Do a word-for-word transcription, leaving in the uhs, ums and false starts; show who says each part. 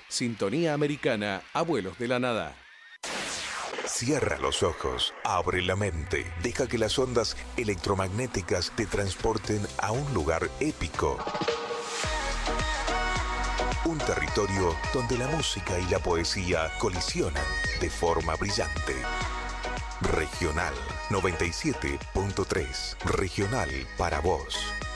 Speaker 1: Sintonía Americana, Abuelos de la Nada.
Speaker 2: Cierra los ojos, abre la mente, deja que las ondas electromagnéticas te transporten a un lugar épico. Un territorio donde la música y la poesía colisionan de forma brillante. Regional noventa y siete punto tres. Regional para vos.